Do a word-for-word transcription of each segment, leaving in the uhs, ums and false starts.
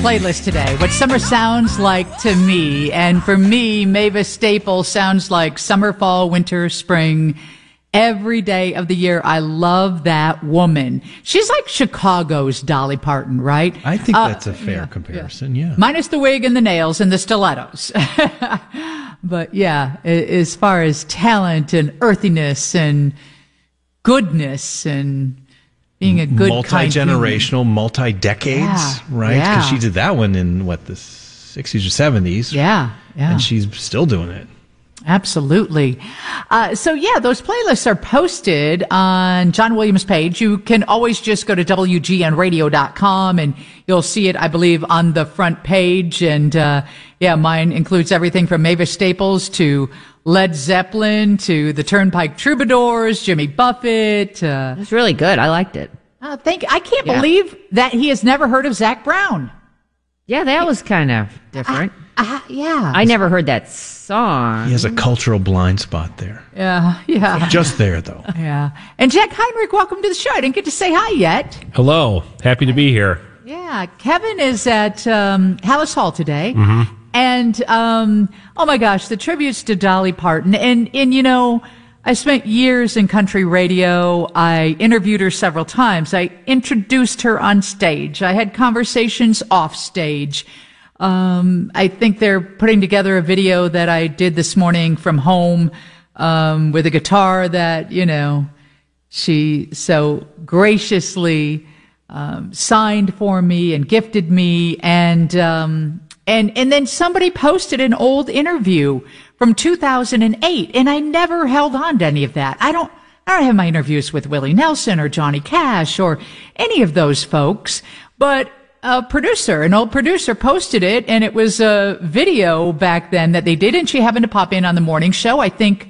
playlist today. What summer sounds like to me. And for me, Mavis Staples sounds like summer, fall, winter, spring, every day of the year. I love that woman. She's like Chicago's Dolly Parton, right? I think uh, that's a fair yeah, comparison, yeah. yeah. Minus the wig and the nails and the stilettos. But yeah, as far as talent and earthiness and goodness and being a good multi-generational, multi-decades, yeah, right? Because yeah. she did that one in what, the sixties or seventies. Yeah, yeah. And she's still doing it. Absolutely. Uh, so yeah, those playlists are posted on John Williams' page. You can always just go to W G N radio dot com and you'll see it, I believe, on the front page. And, uh, yeah, mine includes everything from Mavis Staples to Led Zeppelin to the Turnpike Troubadours, Jimmy Buffett. Uh, It's really good. I liked it. uh, thank, I can't Yeah. believe that he has never heard of Zac Brown. Yeah, that was kind of different. Uh, yeah. I never heard that song. He has a cultural blind spot there. Yeah, yeah. Just there, though. Yeah. And Jack Heinrich, welcome to the show. I didn't get to say hi yet. Hello. Happy to be here. Yeah. Kevin is at um, Hallis Hall today. Mm-hmm. And, um, oh my gosh, the tributes to Dolly Parton. And, and, you know, I spent years in country radio. I interviewed her several times. I introduced her on stage. I had conversations off stage. Um, I think they're putting together a video that I did this morning from home, um, with a guitar that, you know, she so graciously, um, signed for me and gifted me. And, um, and, and then somebody posted an old interview from two thousand eight, and I never held on to any of that. I don't, I don't have my interviews with Willie Nelson or Johnny Cash or any of those folks, but a producer, an old producer posted it, and it was a video back then that they did, and she happened to pop in on the morning show. I think,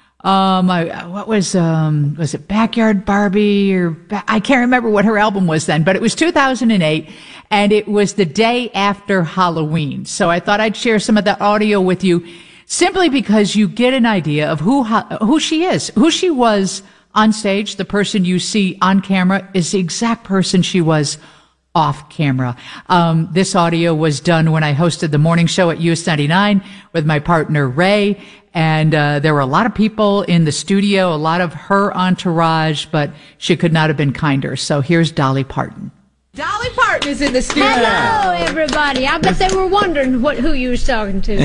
um, I, what was, um, was it Backyard Barbie or, I can't remember what her album was then, but it was two thousand eight, and it was the day after Halloween. So I thought I'd share some of that audio with you simply because you get an idea of who, who she is, who she was on stage. The person you see on camera is the exact person she was off camera. Um, this audio was done when I hosted the morning show at U S ninety-nine with my partner Ray. And, uh, there were a lot of people in the studio, a lot of her entourage, but she could not have been kinder. So here's Dolly Parton. Dolly Parton is in the studio. Hello, everybody. I bet they were wondering what who you was talking to. Oh,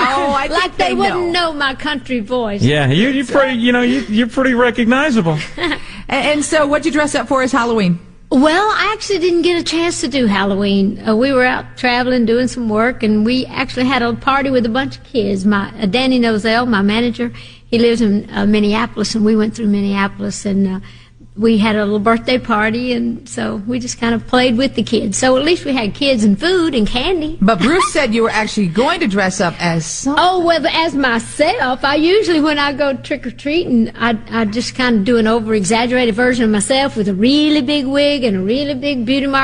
I think like they, they wouldn't know. know my country voice. Yeah, you, you're pretty, you know, you, you're pretty recognizable. And, and so what'd you dress up for as Halloween? Well, I actually didn't get a chance to do Halloween. Uh, we were out traveling, doing some work, and we actually had a party with a bunch of kids. My uh, Danny Nozell, my manager, he lives in uh, Minneapolis, and we went through Minneapolis, and uh, we had a little birthday party, and so we just kind of played with the kids. So at least we had kids and food and candy. But Bruce said you were actually going to dress up as some... Oh, well, as myself, I usually, when I go trick-or-treating, I, I just kind of do an over-exaggerated version of myself with a really big wig and a really big beauty mark.